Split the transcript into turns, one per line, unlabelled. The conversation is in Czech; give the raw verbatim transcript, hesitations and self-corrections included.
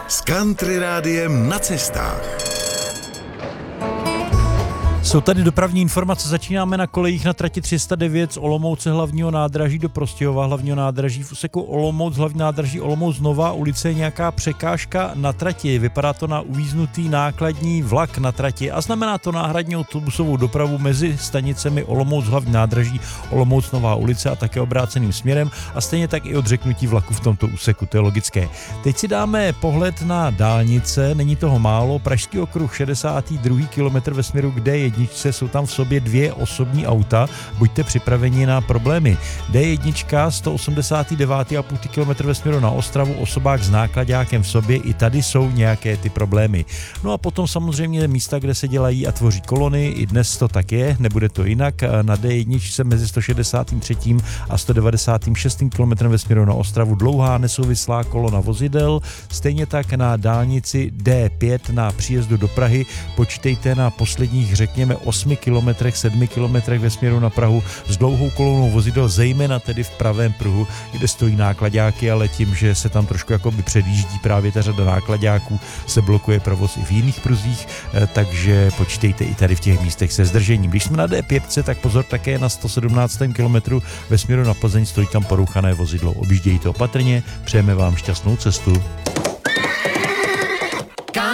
s Country Rádiem na cestách.
Jsou tady dopravní informace, začínáme na kolejích na trati tři sta devět z Olomouce hlavního nádraží do Prostějova hlavního nádraží, v úseku Olomouc hlavní nádraží Olomouc Nová ulice je nějaká překážka na trati, vypadá to na uvíznutý nákladní vlak na trati a znamená to náhradní autobusovou dopravu mezi stanicemi Olomouc hlavní nádraží Olomouc Nová ulice a také obráceným směrem a stejně tak i odřeknutí vlaku v tomto úseku, to je logické. Teď si dáme pohled na dálnice, není toho málo, Pražský okruh šedesátý druhý kilometr ve směru k dé jedna, jsou tam v sobě dvě osobní auta, buďte připraveni na problémy. dé jedna sto osmdesát devět celá pět kilometru ve směru na Ostravu, osobák s nákladákem v sobě, i tady jsou nějaké ty problémy. No a potom samozřejmě místa, kde se dělají a tvoří kolony, i dnes to tak je, nebude to jinak, na dé jedna mezi sto šedesát tři a sto devadesát šest kilometrem ve směru na Ostravu dlouhá nesouvislá kolona vozidel, stejně tak na dálnici dé pět na příjezdu do Prahy, počítejte na posledních, řekněme, osmi kilometrech, sedmi kilometrech ve směru na Prahu s dlouhou kolonou vozidel, zejména tedy v pravém pruhu, kde stojí nákladáky, ale tím, že se tam trošku jakoby předjíždí právě ta řada nákladáků, se blokuje provoz i v jiných pruzích, takže počítejte i tady v těch místech se zdržením. Když jsme na dé pět, tak pozor také na sto sedmnáctém kilometru ve směru na Plzeň, stojí tam porouchané vozidlo. Objíždějte opatrně, přejeme vám šťastnou cestu.